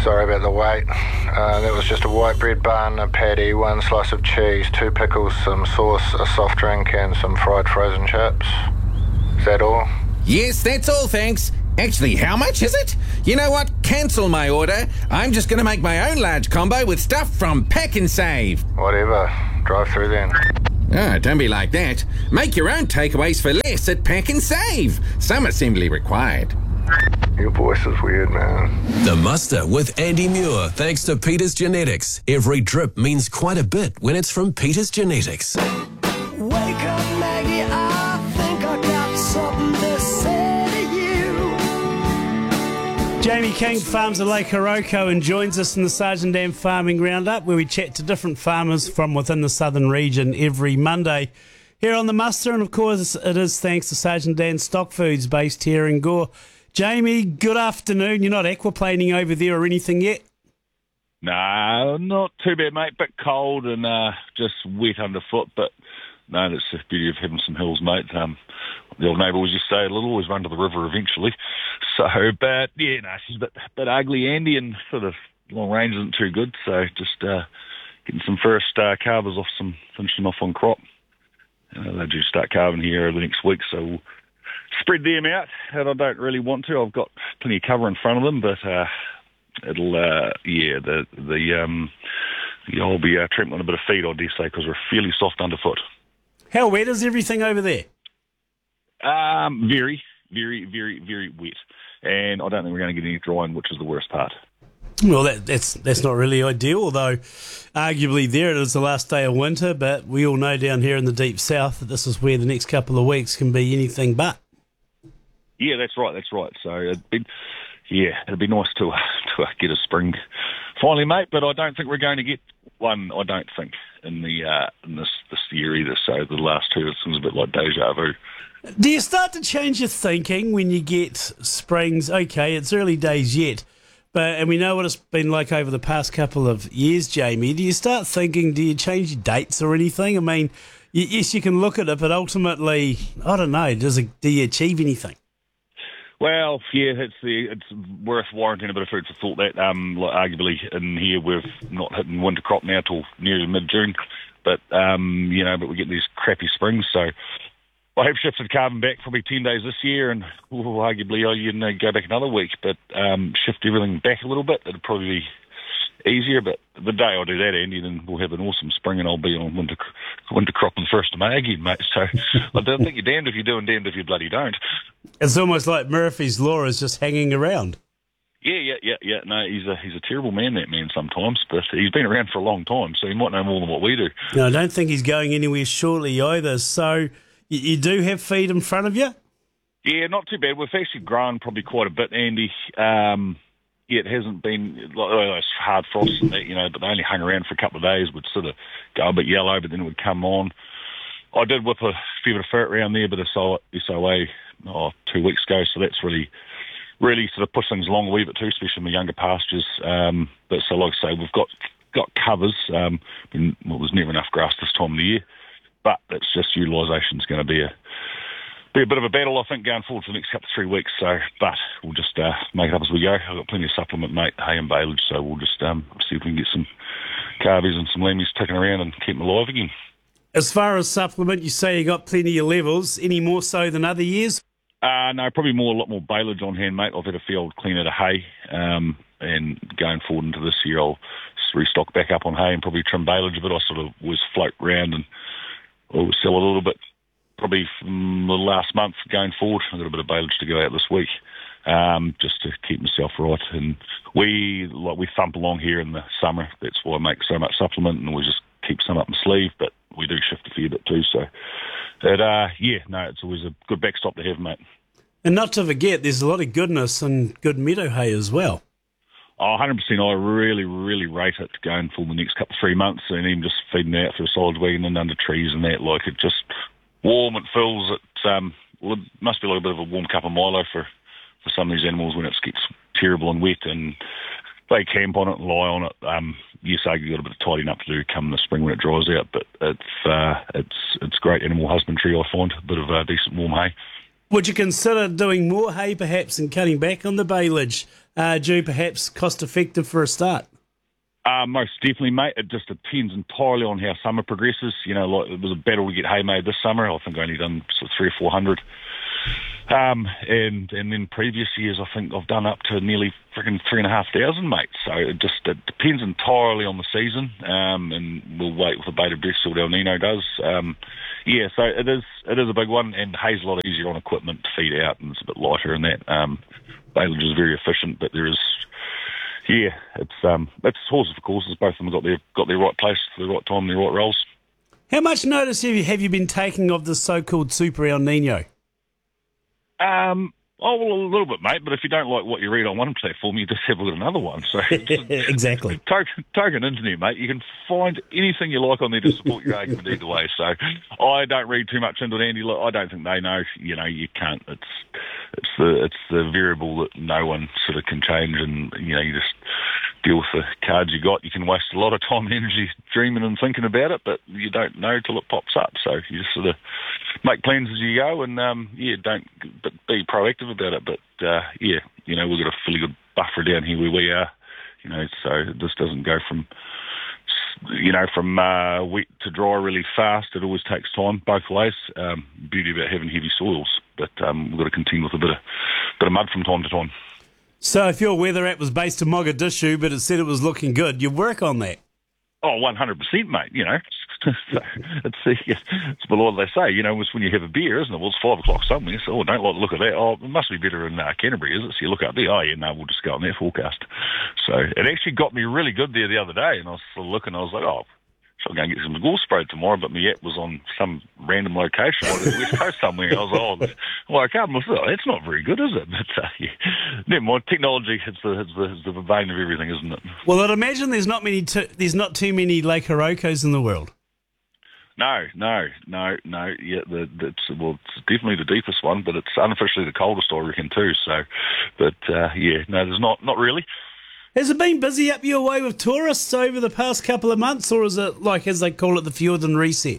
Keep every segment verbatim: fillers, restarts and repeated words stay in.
Sorry about the wait. Uh, that was just a white bread bun, a patty, one slice of cheese, two pickles, some sauce, a soft drink and some fried frozen chips. Is that all? Yes, that's all, thanks. Actually, how much is it? You know what? Cancel my order. I'm just going to make my own large combo with stuff from Pack and Save. Whatever. Drive through then. Ah, don't be like that. Make your own takeaways for less at Pack and Save. Some assembly required. Your voice is weird, man. The Muster with Andy Muir, thanks to Peters Genetics. Every drip means quite a bit when it's from Peters Genetics. Wake up, Maggie, I think I got something to say to you. Jamie King farms at Lake Hiroko and joins us in the Sergeant Dan Farming Roundup, where we chat to different farmers from within the southern region every Monday here on the Muster. And of course, it is thanks to Sergeant Dan Stock Foods based here in Gore. Jamie, good afternoon. You're not aquaplaning over there or anything yet? No, not too bad, mate. Bit cold and uh, just wet underfoot, but no, that's the beauty of having some hills, mate. Um, the old neighbour always used to say it'll always run to the river eventually. So, but yeah, no, she's a bit, bit ugly, Andy, and sort of long range isn't too good. So just uh, getting some first uh, calvers off, some finishing off on crop. Uh, they do start calving here over the next week, so we'll spread them out, and I don't really want to. I've got plenty of cover in front of them, but uh, it'll, uh, yeah, the the um, I'll be uh, trampling a bit of feed, I dare say, because we're fairly soft underfoot. How wet is everything over there? Um, very, very, very, very wet, and I don't think we're going to get any drying, which is the worst part. Well, that, that's that's not really ideal, although arguably there it is the last day of winter, but we all know down here in the deep south that this is where the next couple of weeks can be anything but. Yeah, that's right, that's right. So, it'd be, yeah, it'd be nice to, to get a spring finally, mate, but I don't think we're going to get one, I don't think, in the uh, in this, this year either. So, the last two, it seems a bit like deja vu. Do you start to change your thinking when you get springs? Okay, it's early days yet, but and we know what it's been like over the past couple of years, Jamie. Do you start thinking, do you change your dates or anything? I mean, yes, you can look at it, but ultimately, I don't know, does it, do you achieve anything? Well, yeah, it's the it's worth warranting a bit of food for thought that um, like arguably in here we've not hitting winter crop now till nearly mid-June, but um, you know, but we get these crappy springs, so I have shifted calving back probably ten days this year, and ooh, arguably I you know go back another week, but um, shift everything back a little bit. It'd probably be easier, but the day I do that, Andy, then we'll have an awesome spring, and I'll be on winter winter crop on the first of May again, mate. So I don't think you're damned if you do, and damned if you bloody don't. It's almost like Murphy's Law is just hanging around. Yeah, yeah, yeah, yeah. No, he's a he's a terrible man, that man, sometimes, but he's been around for a long time, so he might know more than what we do. No, I don't think he's going anywhere shortly either. So you, you do have feed in front of you? Yeah, not too bad. We've actually grown probably quite a bit, Andy. Um, yeah, it hasn't been like oh, it's hard frost, and that, you know, but they only hung around for a couple of days. Would sort of go a bit yellow, but then it would come on. I did whip a fair bit of ferret around there, but S O A oh, two weeks ago, so that's really, really sort of pushed things along a wee bit too, especially in the younger pastures. Um, but so, like I say, we've got got covers. Um, well, there's never enough grass this time of the year, but it's just utilisation is going to be a be a bit of a battle, I think, going forward for the next couple of three weeks. So, but we'll just uh, make it up as we go. I've got plenty of supplement, mate, hay and baleage, so we'll just um, see if we can get some calvies and some lammies ticking around and keep them alive again. As far as supplement, you say you got plenty of levels. Any more so than other years? Uh, no, probably more a lot more baleage on hand, mate. I've had a fair old clean out of hay, um, and going forward into this year, I'll restock back up on hay and probably trim baleage a bit. I sort of was float round and I'll sell a little bit. Probably from the last month going forward, I've got a bit of baleage to go out this week, um, just to keep myself right. And we like we thump along here in the summer. That's why I make so much supplement, and we just keep some up my sleeve. But we do shift a fair bit too. So, it, uh, yeah, no, it's always a good backstop to have, mate. And not to forget, there's a lot of goodness and good meadow hay as well. Oh, one hundred percent. I really, really rate it going for the next couple of three months, and even just feeding out for a solid wagon and under trees and that. Like, it just warm, it fills it. Um, well, it must be like a bit of a warm cup of Milo for, for some of these animals when it gets terrible and wet, and they camp on it and lie on it. Um, yes, you've got a bit of tidying up to do come the spring when it dries out, but it's uh, it's it's great animal husbandry, I find. A bit of uh, decent warm hay. Would you consider doing more hay perhaps and cutting back on the baleage uh, due perhaps cost effective for a start? Uh, most definitely, mate. It just depends entirely on how summer progresses. You know, like it was a battle to get hay made this summer. I think I only done sort of three or four hundred. Um, and and then previous years, I think I've done up to nearly freaking three and a half thousand, mate. So it just it depends entirely on the season. Um, and we'll wait with the bated breath till El Nino does. Um, yeah, so it is it is a big one, and hay's a lot easier on equipment to feed out, and it's a bit lighter in that. Um, Bailage is very efficient, but there is. Yeah, it's um, it's horses for courses. Both of them have got their got their right place for the right time, their right roles. How much notice have you, have you been taking of the so-called Super El Nino? Um, oh, well, a little bit, mate. But if you don't like what you read on one platform, you just have a look at another one. So exactly. Token, token internet, mate. You can find anything you like on there to support your argument either way. So I don't read too much into it, Andy. Look, I don't think they know. You know, you can't. It's it's the it's the variable that no one sort of can change, and you know, you just deal with the cards you got. You can waste a lot of time and energy dreaming and thinking about it, but you don't know till it pops up. So you just sort of make plans as you go, and um, yeah, don't but be proactive about it. But uh, yeah, you know, we've got a fairly good buffer down here where we are. You know, so this doesn't go from you know from uh, wet to dry really fast. It always takes time both ways. Um, beauty about having heavy soils, but um, we've got to contend with a bit of bit of mud from time to time. So if your weather app was based in Mogadishu, but it said it was looking good, you'd work on that? Oh, one hundred percent, mate, you know. so it's, it's what they say, you know, it's when you have a beer, isn't it? Well, it's five o'clock somewhere, so oh, don't like the look of that. Oh, it must be better in uh, Canterbury, is it? So you look up there, oh, yeah, no, we'll just go on that forecast. So it actually got me really good there the other day, and I was sort of looking, I was like, oh, so I'm going to get some Magul sprayed tomorrow, but my app was on some random location on the West Coast somewhere. I was like, oh, well, I can't, oh, that's not very good, is it? But uh, yeah, never mind. Technology, it's the, it's, the, it's the vein of everything, isn't it? Well, I'd imagine there's not many. T- there's not too many Lake Orocos in the world. No, no, no, no. Yeah, the, the, it's, well, it's definitely the deepest one, but it's unofficially the coldest, I reckon, too. So, but uh, yeah, no, there's not, not really. Has it been busy up your way with tourists over the past couple of months, or is it like, as they call it, the Fjorden reset?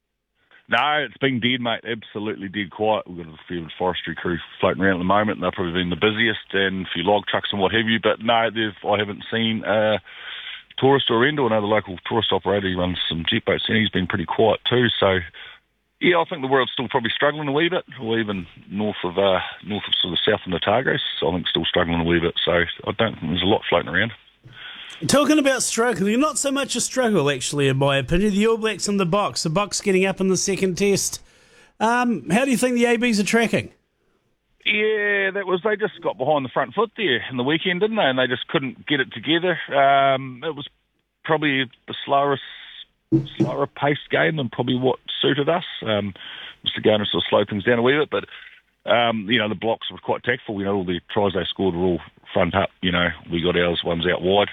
No, it's been dead, mate. Absolutely dead quiet. We've got a few forestry crew floating around at the moment, and they've probably been the busiest, and a few log trucks and what have you. But no, they've, I haven't seen a tourist or end or another local tourist operator. He runs some jet boats, and he's been pretty quiet too. So, yeah, I think the world's still probably struggling a wee bit, or even north of uh, north of sort of south of Otago. So I think still struggling a wee bit. So I don't think there's a lot floating around. Talking about struggling, not so much a struggle, actually, in my opinion. The All Blacks in the box, the box getting up in the second test. Um, how do you think the A Bs are tracking? Yeah, that was they just got behind the front foot there in the weekend, didn't they? And they just couldn't get it together. Um, it was probably the slowest, slower paced game than probably what suited us. Um, just to go and sort of slow things down a wee bit, but um, you know, the blocks were quite tactful. You know, all the tries they scored were all front up. You know, we got ours ones out wide.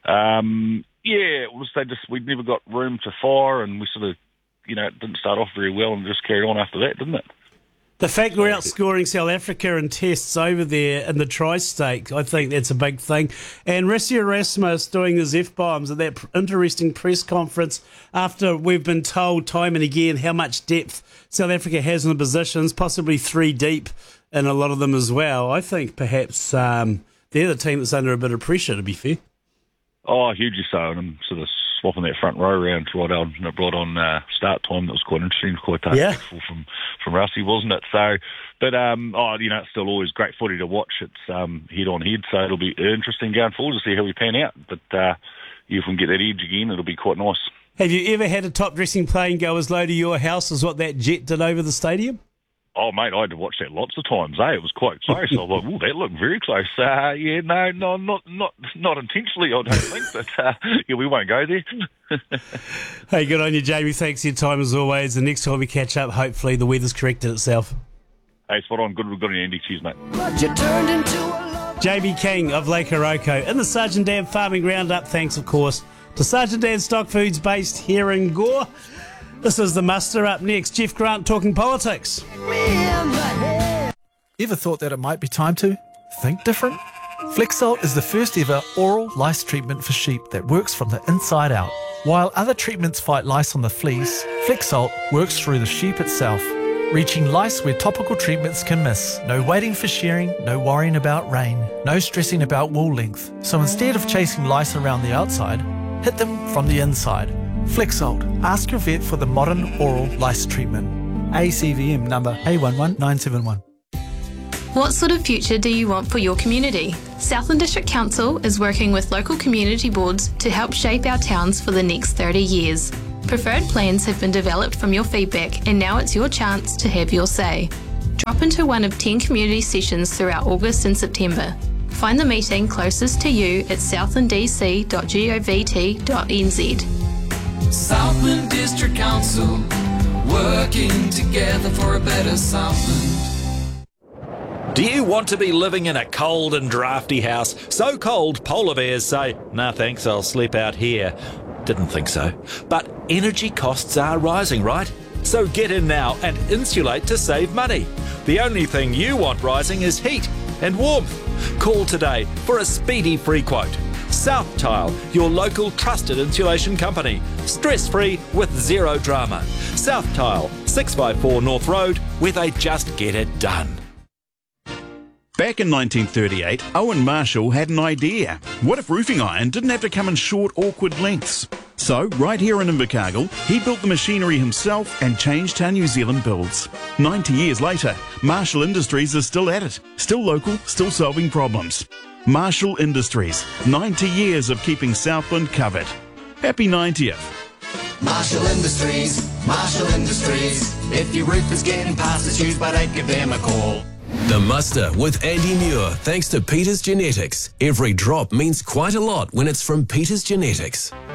Um, yeah, it was they just we never got room to fire, and we sort of, you know, it didn't start off very well, and just carried on after that, didn't it? The fact we're outscoring South Africa in tests over there in the tri-state, I think that's a big thing. And Rassie Erasmus doing his F-bombs at that interesting press conference after we've been told time and again how much depth South Africa has in the positions, possibly three deep in a lot of them as well. I think perhaps um, they're the team that's under a bit of pressure, to be fair. Oh, hugely so, and I'm sort of swapping that front row around right on, right on uh, start time. That was quite interesting, quite tactful yeah. from from Rassie, wasn't it? So, but um, oh, you know, it's still always great footy to watch. It's um, head on head, so it'll be interesting going forward to see how we pan out. But uh, if we can get that edge again, it'll be quite nice. Have you ever had a top dressing plane go as low to your house as what that jet did over the stadium? Oh, mate, I had to watch that lots of times, eh? It was quite close. I was like, oh, that looked very close. Uh, yeah, no, no, not not not intentionally, I don't think, but uh, yeah, we won't go there. Hey, good on you, Jamie. Thanks for your time as always. The next time we catch up, hopefully the weather's corrected itself. Hey, spot on. Good, good on you, Andy. Cheers, mate. But you turned into a Jamie King of Lake Oroko in the Sergeant Dan Farming Roundup. Thanks, of course, to Sergeant Dan Stock Foods based here in Gore. This is the muster. Up next, Jeff Grant talking politics. Ever thought that it might be time to think different? Flexalt is the first ever oral lice treatment for sheep that works from the inside out. While other treatments fight lice on the fleece, Flexalt works through the sheep itself. Reaching lice where topical treatments can miss. No waiting for shearing, no worrying about rain, no stressing about wool length. So instead of chasing lice around the outside, hit them from the inside. Flexold. Ask your vet for the modern oral lice treatment. A C V M number A one one nine seven one. What sort of future do you want for your community? Southland District Council is working with local community boards to help shape our towns for the next thirty years. Preferred plans have been developed from your feedback, and now it's your chance to have your say. Drop into one of ten community sessions throughout August and September. Find the meeting closest to you at southland d c dot govt dot n z. Southland District Council, working together for a better Southland. Do you want to be living in a cold and drafty house? So cold, polar bears say, "Nah thanks, I'll sleep out here." Didn't think so. But energy costs are rising, right? So get in now and insulate to save money. The only thing you want rising is heat and warmth. Call today for a speedy free quote. South Tile, your local trusted insulation company. Stress-free with zero drama. South Tile, six five four North Road, where they just get it done. Back in nineteen thirty-eight, Owen Marshall had an idea. What if roofing iron didn't have to come in short, awkward lengths? So, right here in Invercargill, he built the machinery himself and changed how New Zealand builds. ninety years later, Marshall Industries is still at it. Still local, still solving problems. Marshall Industries, ninety years of keeping Southland covered. Happy ninetieth. Marshall Industries, Marshall Industries. If your roof is getting past its use by date, give them a call. The Muster with Andy Muir, thanks to Peters Genetics. Every drop means quite a lot when it's from Peters Genetics.